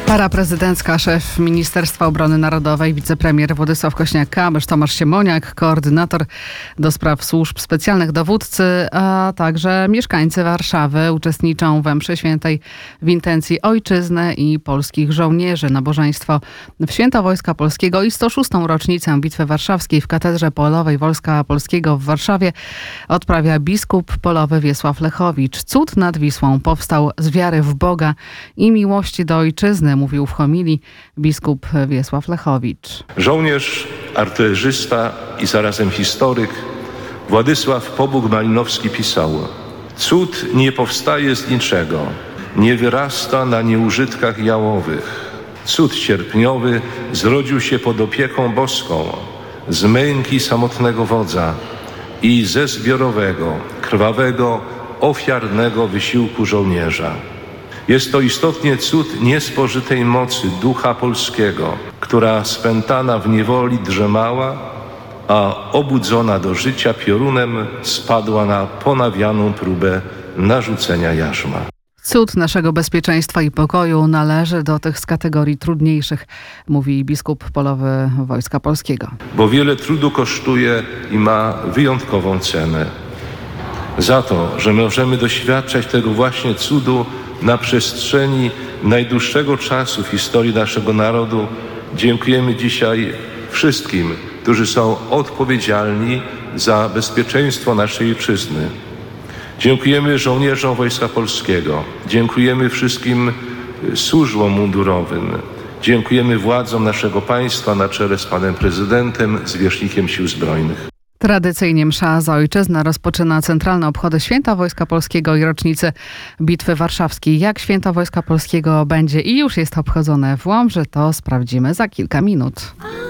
Para prezydencka, szef Ministerstwa Obrony Narodowej, wicepremier Władysław Kosiniak-Kamysz, Tomasz Siemoniak, koordynator do spraw służb specjalnych, dowódcy, a także mieszkańcy Warszawy uczestniczą we mszy świętej w intencji ojczyzny i polskich żołnierzy. Nabożeństwo w Święto Wojska Polskiego i 106. rocznicę Bitwy Warszawskiej w Katedrze Polowej Wojska Polskiego w Warszawie odprawia biskup polowy Wiesław Lechowicz. Cud nad Wisłą powstał z wiary w Boga i miłości do ojczyzny, mówił w homilii biskup Wiesław Lechowicz. Żołnierz, artylerzysta i zarazem historyk Władysław Pobuk-Malinowski pisał: cud nie powstaje z niczego, nie wyrasta na nieużytkach jałowych. Cud cierpniowy zrodził się pod opieką boską, z męki samotnego wodza i ze zbiorowego, krwawego, ofiarnego wysiłku żołnierza. Jest to istotnie cud niespożytej mocy ducha polskiego, która spętana w niewoli drzemała, a obudzona do życia piorunem spadła na ponawianą próbę narzucenia jarzma. Cud naszego bezpieczeństwa i pokoju należy do tych z kategorii trudniejszych, mówi biskup polowy Wojska Polskiego. Bo wiele trudu kosztuje i ma wyjątkową cenę. Za to, że możemy doświadczać tego właśnie cudu na przestrzeni najdłuższego czasu w historii naszego narodu, dziękujemy dzisiaj wszystkim, którzy są odpowiedzialni za bezpieczeństwo naszej ojczyzny. Dziękujemy żołnierzom Wojska Polskiego, dziękujemy wszystkim służbom mundurowym, dziękujemy władzom naszego państwa na czele z panem prezydentem, zwierzchnikiem Sił Zbrojnych. Tradycyjnie msza za ojczyznę rozpoczyna centralne obchody Święta Wojska Polskiego i rocznicy Bitwy Warszawskiej. Jak Święto Wojska Polskiego będzie i już jest obchodzone w Łomży, to sprawdzimy za kilka minut.